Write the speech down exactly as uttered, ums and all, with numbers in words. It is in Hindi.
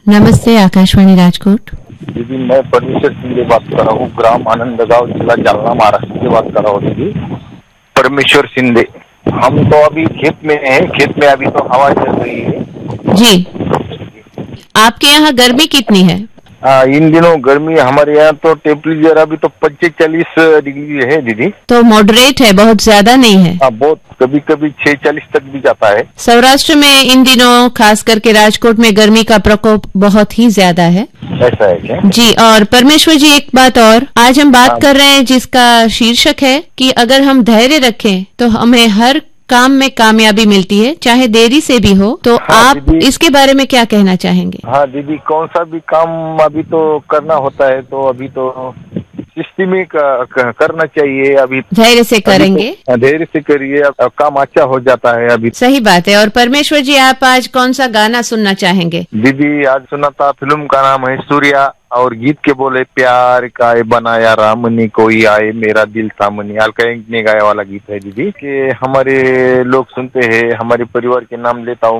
नमस्ते, आकाशवाणी राजकोट। दीदी, मैं परमेश्वर सिंह बात कर रहा हूँ, ग्राम आनंदगांव, जिला जालना, महाराष्ट्र से बात कर रहा हूँ। दीदी, परमेश्वर सिंधे। हम तो अभी खेत में हैं, खेत में अभी तो हवा चल रही है। जी, आपके यहाँ गर्मी कितनी है? हाँ, इन दिनों गर्मी हमारे यहाँ तो टेम्परेचर अभी तो पच्चीस चालीस डिग्री है दीदी। तो मॉडरेट है, बहुत ज्यादा नहीं है। हाँ, बहुत कभी कभी छह चालीस तक भी जाता है। सौराष्ट्र में इन दिनों खास करके राजकोट में गर्मी का प्रकोप बहुत ही ज्यादा है। ऐसा है क्या? जी, और परमेश्वर जी, एक बात और, आज हम बात हाँ। कर रहे हैं जिसका शीर्षक है कि अगर हम धैर्य रखें तो हमें हर काम में कामयाबी मिलती है, चाहे देरी से भी हो। तो हाँ, आप दीदी। इसके बारे में क्या कहना चाहेंगे? हाँ दीदी, कौन सा भी काम अभी तो करना होता है तो अभी तो सिस्टमिक करना चाहिए। अभी धैर्य से करेंगे, तो धैर्य से करिए, अब काम अच्छा हो जाता है। अभी सही बात है। और परमेश्वर जी, आप आज कौन सा गाना सुनना चाहेंगे? दीदी, आज सुना था, फिल्म का नाम है सूर्या और गीत के बोले, प्यार का बनाया राम ने, कोई आए मेरा दिल सामने। अलका याग्निक ने गाया वाला गीत है दीदी। कि हमारे लोग सुनते हैं, हमारे परिवार के नाम लेता हूँ।